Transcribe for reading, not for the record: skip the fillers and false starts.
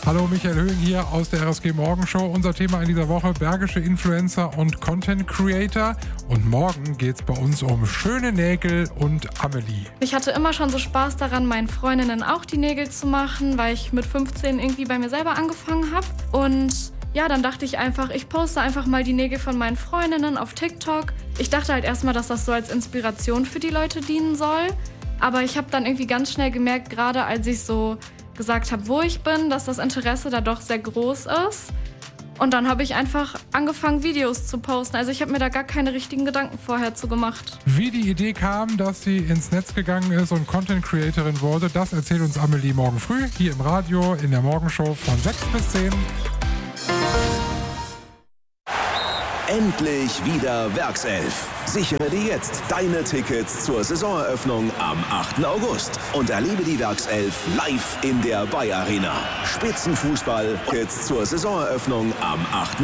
Hallo, Michael Höhing hier aus der RSG Morgenshow. Unser Thema in dieser Woche: bergische Influencer und Content Creator. Und morgen geht es bei uns um schöne Nägel und Amelie. Ich hatte immer schon so Spaß daran, meinen Freundinnen auch die Nägel zu machen, weil ich mit 15 irgendwie bei mir selber angefangen habe. Und ja, dann dachte ich einfach, ich poste einfach mal die Nägel von meinen Freundinnen auf TikTok. Ich dachte halt erstmal, dass das so als Inspiration für die Leute dienen soll. Aber ich habe dann irgendwie ganz schnell gemerkt, gerade als ich so gesagt habe, wo ich bin, dass das Interesse da doch sehr groß ist. Und dann habe ich einfach angefangen, Videos zu posten. Also ich habe mir da gar keine richtigen Gedanken vorher zu gemacht. Wie die Idee kam, dass sie ins Netz gegangen ist und Content-Creatorin wurde, das erzählt uns Amelie morgen früh hier im Radio in der Morgenshow von 6 bis 10. Endlich wieder Werkself. Sichere dir jetzt deine Tickets zur Saisoneröffnung am 8. August und erlebe die Werkself live in der Bay Arena. Spitzenfußball jetzt zur Saisoneröffnung am 8.